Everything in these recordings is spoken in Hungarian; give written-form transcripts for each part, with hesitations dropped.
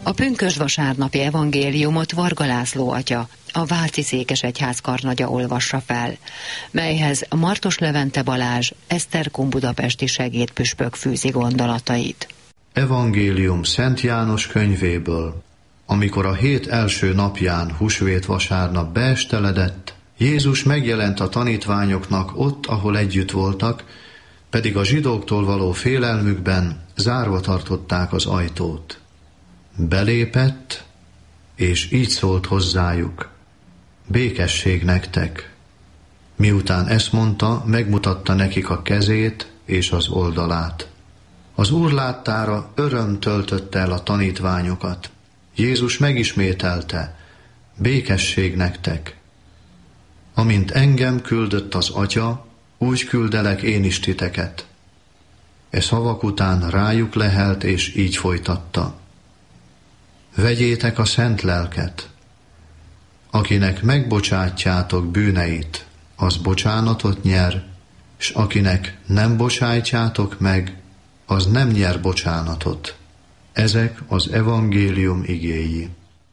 A pünkösdvasárnapi evangéliumot Varga László atya, a Váci Székesegyház karnagya olvassa fel, melyhez Martos Levente Balázs, Esztergom budapesti segédpüspök fűzi gondolatait. Evangélium Szent János könyvéből. Amikor a hét első napján, húsvét vasárnap beesteledett, Jézus megjelent a tanítványoknak ott, ahol együtt voltak, pedig a zsidóktól való félelmükben zárva tartották az ajtót. Belépett, és így szólt hozzájuk: békesség nektek! Miután ezt mondta, megmutatta nekik a kezét és az oldalát. Az Úr láttára öröm töltötte el a tanítványokat. Jézus megismételte: békesség nektek! Amint engem küldött az Atya, úgy küldelek én is titeket. E szavak után rájuk lehelt, és így folytatta: vegyétek a szent lelket. Akinek megbocsátjátok bűneit, az bocsánatot nyer, s akinek nem bocsájtjátok meg, az nem nyer bocsánatot. Ezek az evangélium igéi.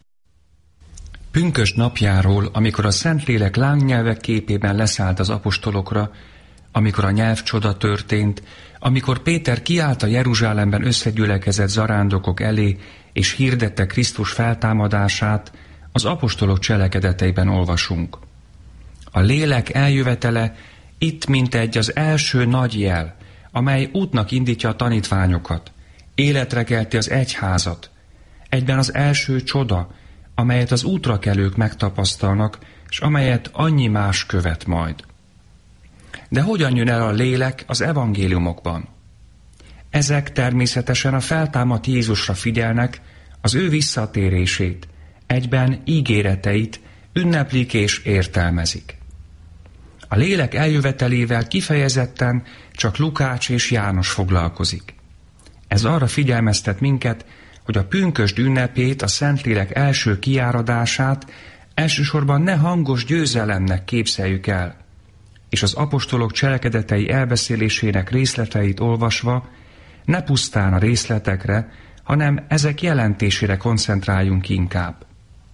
Pünkösd napjáról, amikor a Szentlélek lángnyelvek képében leszállt az apostolokra, amikor a nyelvcsoda történt, amikor Péter kiállt a Jeruzsálemben összegyülekezett zarándokok elé, és hirdette Krisztus feltámadását, az apostolok cselekedeteiben olvasunk. A lélek eljövetele itt mintegy az első nagy jel, amely útnak indítja a tanítványokat, életre kelti az egyházat, egyben az első csoda, amelyet az útrakelők megtapasztalnak, és amelyet annyi más követ majd. De hogyan jön el a lélek az evangéliumokban? Ezek természetesen a feltámadt Jézusra figyelnek, az ő visszatérését, egyben ígéreteit ünneplik és értelmezik. A lélek eljövetelével kifejezetten csak Lukács és János foglalkozik. Ez arra figyelmeztet minket, hogy a pünkösd ünnepét, a Szentlélek első kiáradását elsősorban ne hangos győzelemnek képzeljük el, és az apostolok cselekedetei elbeszélésének részleteit olvasva ne pusztán a részletekre, hanem ezek jelentésére koncentráljunk inkább.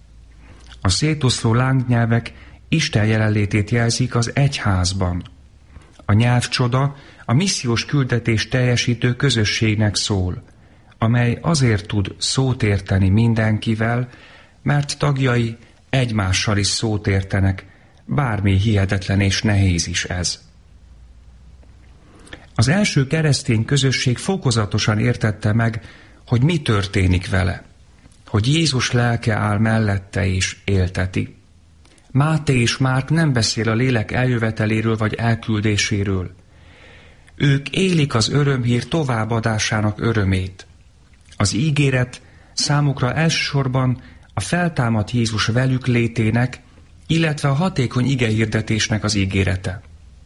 A szétoszló lángnyelvek Isten jelenlétét jelzik az egyházban. A nyelvcsoda a missziós küldetés teljesítő közösségnek szól, amely azért tud szót érteni mindenkivel, mert tagjai egymással is szót értenek, bármi hihetetlen és nehéz is ez. Az első keresztény közösség fokozatosan értette meg, hogy mi történik vele, hogy Jézus lelke áll mellette és élteti. Máté és Márk nem beszél a lélek eljöveteléről vagy elküldéséről. Ők élik az örömhír továbbadásának örömét. Az ígéret számukra elsősorban a feltámadt Jézus velük létének, illetve a hatékony igehirdetésnek az ígérete.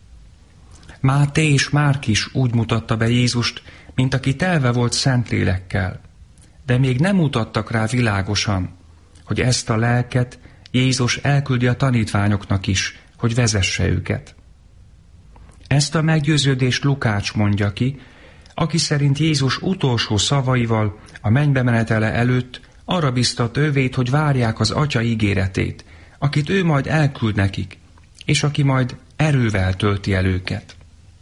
Máté és Márk is úgy mutatta be Jézust, mint aki telve volt Szentlélekkel, de még nem mutattak rá világosan, hogy ezt a lelket Jézus elküldi a tanítványoknak is, hogy vezesse őket. Ezt a meggyőződést Lukács mondja ki, aki szerint Jézus utolsó szavaival a mennybe menetele előtt arra biztatta övét, hogy várják az Atya ígéretét, akit ő majd elküld nekik, és aki majd erővel tölti el őket.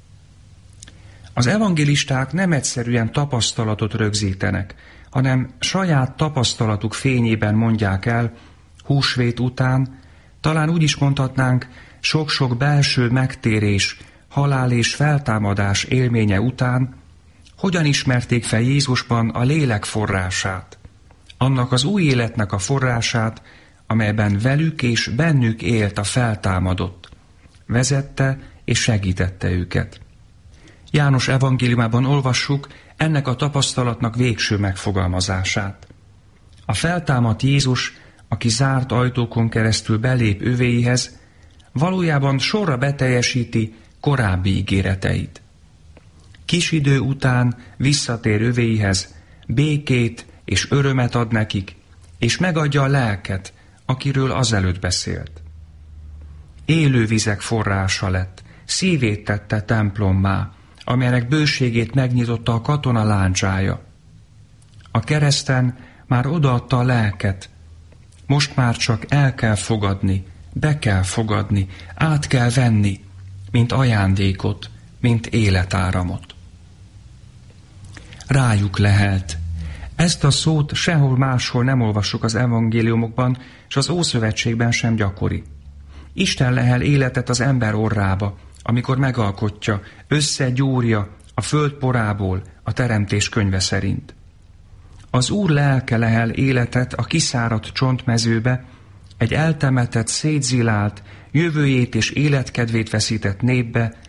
Az evangélisták nem egyszerűen tapasztalatot rögzítenek, hanem saját tapasztalatuk fényében mondják el, húsvét után, talán úgy is mondhatnánk, sok-sok belső megtérés, halál és feltámadás élménye után, hogyan ismerték fel Jézusban a lélek forrását, annak az új életnek a forrását, amelyben velük és bennük élt a feltámadott, vezette és segítette őket. János evangéliumában olvassuk ennek a tapasztalatnak végső megfogalmazását. A feltámadt Jézus, aki zárt ajtókon keresztül belép övéihez, valójában sorra beteljesíti korábbi ígéreteit. Kis idő után visszatér övéihez, békét és örömet ad nekik, és megadja a lelket, akiről azelőtt beszélt. Élő vizek forrása lett, szívét tette templommá, amelynek bőségét megnyitotta a katona láncsája. A kereszten már odaadta a lelket. Most már csak el kell fogadni, be kell fogadni, át kell venni, mint ajándékot, mint életáramot. Rájuk lehelt. Ezt a szót sehol máshol nem olvassuk az evangéliumokban, és az Ószövetségben sem gyakori. Isten lehel életet az ember orrába, amikor megalkotja, összegyúrja a föld porából a teremtés könyve szerint. Az Úr lelke lehel életet a kiszáradt csontmezőbe, egy eltemetett, szétzilált, jövőjét és életkedvét veszített népbe,